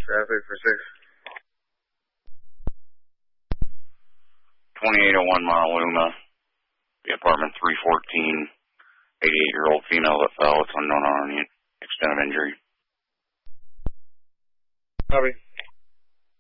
traffic for 6. 2801 Montaluma, the apartment 314, 88-year-old female that fell. It's unknown on the extent of injury. Copy.